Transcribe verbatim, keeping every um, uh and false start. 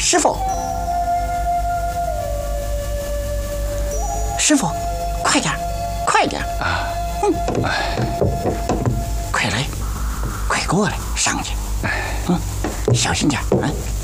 师傅，师傅，快点，快点啊！嗯，快来，快过来，上去。嗯，小心点啊。